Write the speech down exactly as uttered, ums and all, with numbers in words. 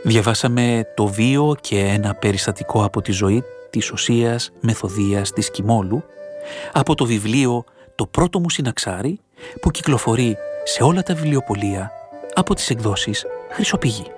Διαβάσαμε το βίο και ένα περιστατικό από τη ζωή της Οσίας Μεθοδίας της Κιμόλου από το βιβλίο «Το πρώτο μου συναξάρι» που κυκλοφορεί σε όλα τα βιβλιοπωλεία από τις εκδόσεις Χρυσοπηγή.